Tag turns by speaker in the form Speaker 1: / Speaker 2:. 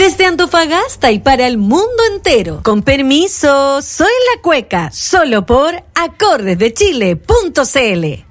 Speaker 1: Desde Antofagasta y para el mundo entero. Con permiso, soy la Cueca, solo por acordesdechile.cl.